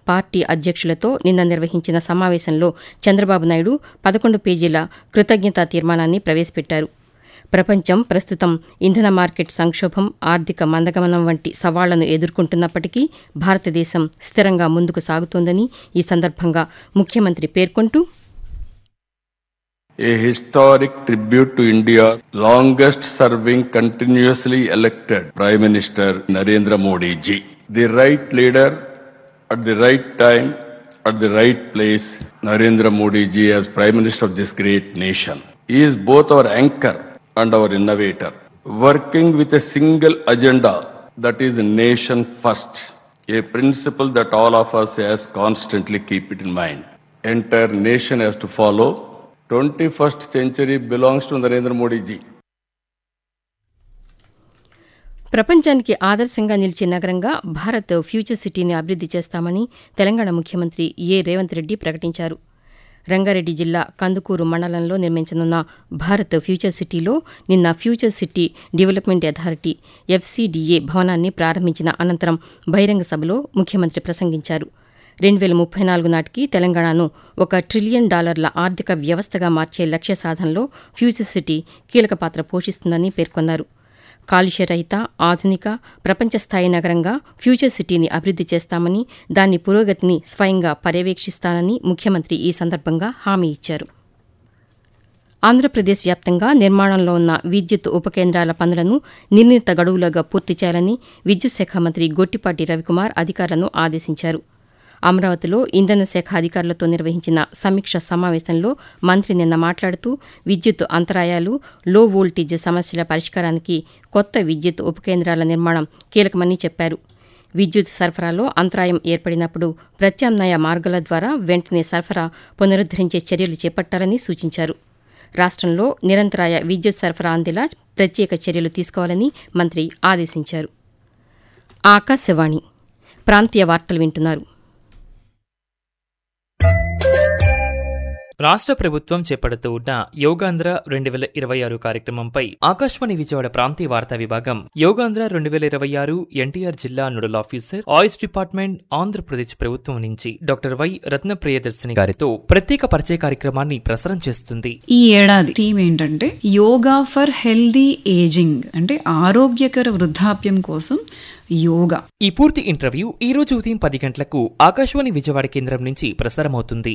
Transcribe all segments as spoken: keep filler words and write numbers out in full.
Party అధ్యక్షులతో నిన్న నిర్వహించిన సమావేశంలో చంద్రబాబు నాయుడు పదకొండు పేజీల కృతజ్ఞతా తీర్మానాన్ని ప్రవేశపెట్టారు. ప్రపంచం ప్రస్తుతం ఇంధన మార్కెట్ సంక్షోభం, ఆర్థిక మందగమనం వంటి సవాళ్లను ఎదుర్కొంటున్నప్పటికీ భారతదేశం స్థిరంగా ముందుకు సాగుతోందని ఈ సందర్భంగా ముఖ్యమంత్రి పేర్కొంటూ, A historic tribute to India's longest serving continuously elected Prime Minister Narendra Modi ji. The right leader at the right time at the right place, Narendra Modi ji as Prime Minister of this great nation. He is both our anchor and our innovator, working with a single agenda, that is nation first, a principle that all of us has constantly keep it in mind. Entire nation has to follow. twenty-first century belongs to Narendra Modi ji. ప్రపంచానికి ఆదర్శంగా నిలిచే నగరంగా Bharat future సిటీని అభివృద్ది చేస్తామని తెలంగాణ ముఖ్యమంత్రి ఏ రేవంత్ రెడ్డి ప్రకటించారు. రంగారెడ్డి జిల్లా కందుకూరు మండలంలో నిర్మించనున్న భారత్ ఫ్యూచర్ సిటీలో నిన్న future city development authority FCDA భవనాన్ని ప్రారంభించిన అనంతరం బహిరంగ సభలో ముఖ్యమంత్రి ప్రసంగించారు. రెండు వేల ముప్పై నాలుగు నాటికి తెలంగాణను ఒక ట్రిలియన్ డాలర్ల ఆర్థిక వ్యవస్థగా మార్చే లక్ష్య సాధనలో ఫ్యూచర్ సిటీ కీలక పాత్ర పోషిస్తుందని పేర్కొన్నారు. కాలుష్యరహిత, ఆధునిక, ప్రపంచస్థాయి నగరంగా ఫ్యూచర్ సిటీని అభివృద్ది చేస్తామని, దాని పురోగతిని స్వయంగా పర్యవేక్షిస్తానని ముఖ్యమంత్రి ఈ సందర్భంగా హామీ ఇచ్చారు. ఆంధ్రప్రదేశ్ వ్యాప్తంగా నిర్మాణంలో ఉన్న విద్యుత్ ఉప కేంద్రాల పనులను నిర్ణీత గడువులుగా పూర్తి చేయాలని విద్యుత్ శాఖ మంత్రి గొట్టిపాటి రవికుమార్ అధికారులను ఆదేశించారు. అమరావతిలో ఇంధన శాఖ అధికారులతో నిర్వహించిన సమీక్ష సమావేశంలో మంత్రి నిన్న మాట్లాడుతూ విద్యుత్ అంతరాయాలు, లో వోల్టేజ్ సమస్యల పరిష్కారానికి కొత్త విద్యుత్ ఉప కేంద్రాల నిర్మాణం కీలకమని చెప్పారు. విద్యుత్ సరఫరాలో అంతరాయం ఏర్పడినప్పుడు ప్రత్యామ్నాయ మార్గాల ద్వారా వెంటనే సరఫరా పునరుద్దరించే చర్యలు చేపట్టాలని సూచించారు. రాష్ట్రంలో నిరంతరాయ విద్యుత్ సరఫరా అందేలా ప్రత్యేక చర్యలు తీసుకోవాలని మంత్రి ఆదేశించారు. ఆకాశవాణి ప్రాంతీయ వార్తలు వింటున్నారు. రాష్ట్ర ప్రభుత్వం చేపడుతూ ఉన్న యోగాంధ్ర రెండు వేల ఇరవై ఆరు కార్యక్రమంపై ఆకాశవాణి విజయవాడ ప్రాంతీయ వార్తా విభాగం యోగాంధ్ర రెండు వేల ఇరవై ఆరు ఎన్టీఆర్ జిల్లా nodal officer, oils department, Andhra Pradesh ప్రభుత్వం నుంచి డాక్టర్ వై రత్న ప్రియదర్శిని గారితో ప్రత్యేక పరిచయ కార్యక్రమాన్ని ప్రసారం చేస్తుంది. ఈ ఏడాది థీమ్ ఏంటంటే యోగా ఫర్ హెల్దీ ఏజింగ్, అంటే ఆరోగ్యకర వృద్ధాప్యం కోసం యోగా. ఈ పూర్తి ఇంటర్వ్యూ ఈ రోజు ఉదయం పది గంటలకు ఆకాశవాణి విజయవాడ కేంద్రం నుంచి ప్రసారమవుతుంది.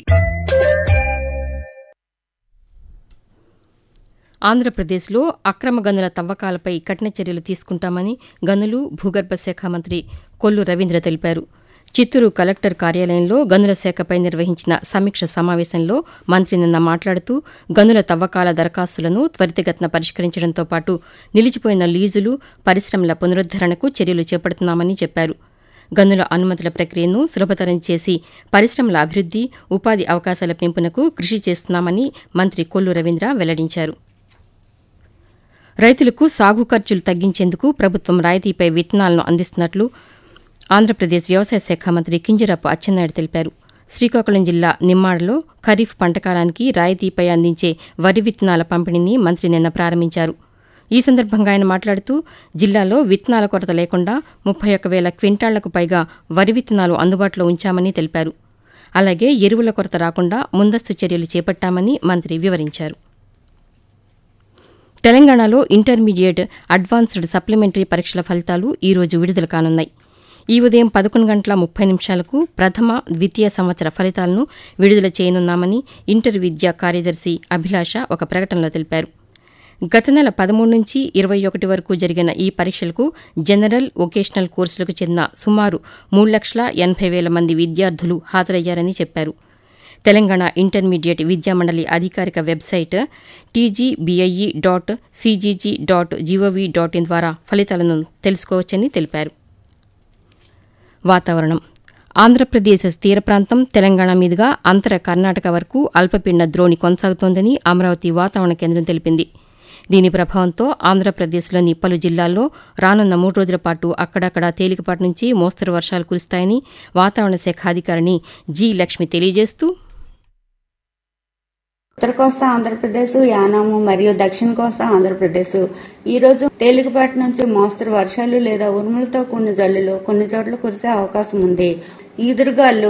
ఆంధ్రప్రదేశ్లో అక్రమ గనుల తవ్వకాలపై కఠిన చర్యలు తీసుకుంటామని గనులు, భూగర్భ శాఖ మంత్రి కొల్లు రవీంద్ర తెలిపారు. చిత్తూరు కలెక్టర్ కార్యాలయంలో గనుల శాఖపై నిర్వహించిన సమీక్ష సమావేశంలో మంత్రి నిన్న మాట్లాడుతూ గనుల తవ్వకాల దరఖాస్తులను త్వరితగతిన పరిష్కరించడంతో పాటు నిలిచిపోయిన లీజులు, పరిశ్రమల పునరుద్దరణకు చర్యలు చేపడుతున్నామని చెప్పారు. గనుల అనుమతుల ప్రక్రియను సులభతరం చేసి పరిశ్రమల అభివృద్ది, ఉపాధి అవకాశాల పెంపునకు కృషి చేస్తున్నామని మంత్రి కొల్లు రవీంద్ర వెల్లడించారు. రైతులకు సాగు ఖర్చులు తగ్గించేందుకు ప్రభుత్వం రాయితీపై విత్తనాలను అందిస్తున్నట్లు ఆంధ్రప్రదేశ్ వ్యవసాయ శాఖ మంత్రి కింజరాపు అచ్చెన్నాయుడు తెలిపారు. శ్రీకాకుళం జిల్లా నిమ్మాడలో ఖరీఫ్ పంటకాలానికి రాయితీపై అందించే వరి విత్తనాల పంపిణీని మంత్రి నిన్న ప్రారంభించారు. ఈ సందర్భంగా ఆయన మాట్లాడుతూ జిల్లాలో విత్తనాల కొరత లేకుండా ముప్పై ఒక్క వేల క్వింటాళ్లకు పైగా వరి విత్తనాలు అందుబాటులో ఉంచామని తెలిపారు. అలాగే ఎరువుల కొరత రాకుండా ముందస్తు చర్యలు చేపట్టామని మంత్రి వివరించారు. తెలంగాణలో ఇంటర్మీడియట్, అడ్వాన్స్డ్ సప్లిమెంటరీ పరీక్షల ఫలితాలు ఈ రోజు విడుదల కానున్నాయి. ఈ ఉదయం పదకొండు గంటల ముప్పై నిమిషాలకు ప్రథమ, ద్వితీయ సంవత్సర ఫలితాలను విడుదల చేయనున్నామని ఇంటర్ విద్యా కార్యదర్శి అభిలాష ఒక ప్రకటనలో తెలిపారు. గత నెల పదమూడు నుంచి ఇరవై ఒకటి వరకు జరిగిన ఈ పరీక్షలకు జనరల్, వొకేషనల్ కోర్సులకు చెందిన సుమారు మూడు లక్షల ఎనభై వేల మంది విద్యార్థులు హాజరయ్యారని చెప్పారు. తెలంగాణ ఇంటర్మీడియట్ విద్యామండలి అధికారిక website TGBIE dot CGG dot GOV dot in ద్వారా ఫలితాలను తెలుసుకోవచ్చని తెలిపారు. వాతావరణం. ఆంధ్రప్రదేశ్ తీర ప్రాంతం, తెలంగాణ మీదుగా అంతర కర్ణాటక వరకు అల్పపీడన ద్రోణి కొనసాగుతోందని అమరావతి వాతావరణ కేంద్రం తెలిపింది. దీని ప్రభావంతో ఆంధ్రప్రదేశ్లోని పలు జిల్లాల్లో రానున్న మూడు రోజుల పాటు అక్కడక్కడ తేలికపాటి నుంచి మోస్తరు వర్షాలు కురుస్తాయని వాతావరణ శాఖ అధికారిని జి లక్ష్మి తెలియజేస్తూ, ఉత్తర కోస్తా ఆంధ్రప్రదేశ్, యానాము మరియు దక్షిణ కోస్తా ఆంధ్రప్రదేశ్ ఈ రోజు తేలికపాటి నుంచి మోస్తరు వర్షాలు లేదా ఉరుములతో కూడిన జల్లులు కొన్ని చోట్ల కురిసే అవకాశం ఉంది. ఈదురుగాలు